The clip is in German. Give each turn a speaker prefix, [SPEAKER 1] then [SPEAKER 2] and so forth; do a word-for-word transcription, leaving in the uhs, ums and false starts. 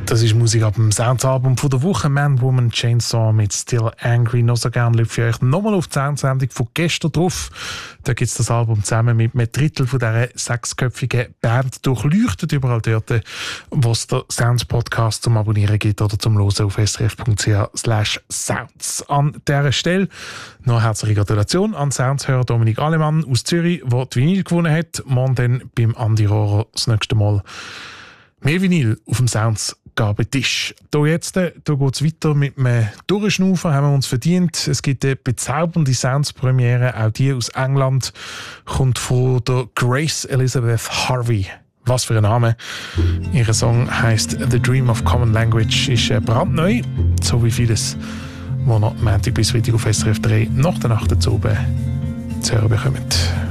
[SPEAKER 1] Das ist Musik ab dem Sounds-Album von der Woche Man, Woman, Chainsaw mit Still Angry. Noch so gerne für euch nochmal auf die Soundsendung von gestern drauf. Da gibt es das Album zusammen mit einem Drittel von dieser sechsköpfigen Band durchleuchtet. Überall dort, wo es den Sounds-Podcast zum Abonnieren gibt oder zum Hören auf srf.ch slash sounds. An dieser Stelle noch eine herzliche Gratulation an Sounds-Hörer Dominik Alemann aus Zürich, der die Vinyl gewonnen hat. Morgen dann beim Andi Rohrer das nächste Mal mehr Vinyl auf dem Sounds-Gabentisch. Hier jetzt, hier geht es weiter mit einem Durchschnaufen, haben wir uns verdient. Es gibt eine bezaubernde Sounds-Premiere, auch die aus England, kommt von der Grace Elizabeth Harvey. Was für ein Name. Ihr Song heisst «The Dream of Common Language», ist brandneu, so wie vieles, was noch Montag bis Freitag auf S R F drei nach der Nacht zu oben zu hören bekommt.